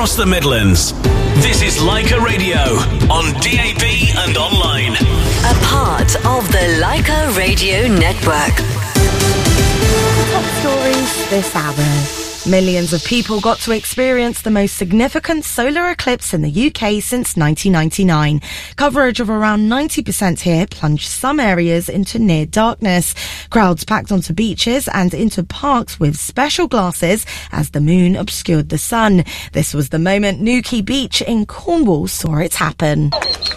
across the Midlands. This is Leica Radio on DAB and online. A part of the Leica Radio Network. Top stories this hour. Millions of people got to experience the most significant solar eclipse in the UK since 1999. Coverage of around 90% here plunged some areas into near darkness. Crowds packed onto beaches and into parks with special glasses as the moon obscured the sun. This was the moment Newquay Beach in Cornwall saw it happen.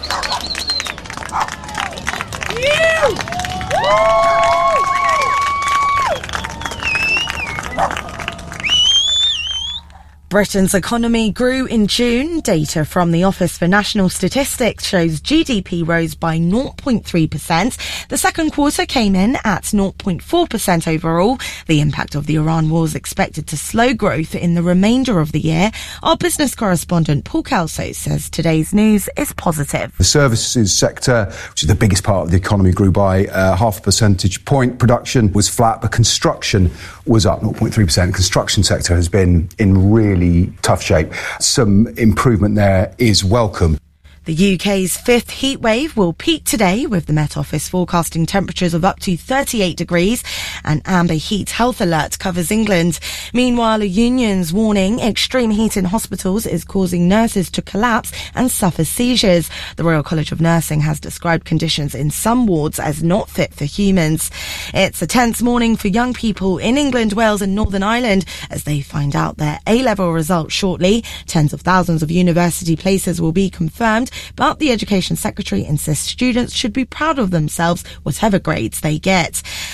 Britain's economy grew in June. Data from the Office for National Statistics shows GDP rose by 0.3%. The second quarter came in at 0.4% overall. The impact of the Iran war is expected to slow growth in the remainder of the year. Our business correspondent Paul Kelso says today's news is positive. The services sector, which is the biggest part of the economy, grew by half a percentage point. Production was flat, but construction was up 0.3%. The construction sector has been in really tough shape. Some improvement there is welcome. The UK's fifth heat wave will peak today, with the Met Office forecasting temperatures of up to 38 degrees. An amber heat health alert covers England. Meanwhile, a union's warning extreme heat in hospitals is causing nurses to collapse and suffer seizures. The Royal College of Nursing has described conditions in some wards as not fit for humans. It's a tense morning for young people in England, Wales and Northern Ireland as they find out their A-level results shortly. Tens of thousands of university places will be confirmed, but the Education Secretary insists students should be proud of themselves, whatever grades they get.